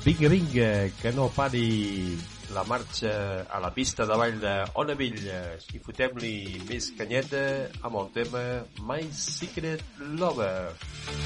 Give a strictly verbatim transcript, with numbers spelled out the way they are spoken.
vinga, vinga, que no pari la marxa a la pista de ball de Ona Villas i fotem-li més canyeta amb el tema My Secret Lover.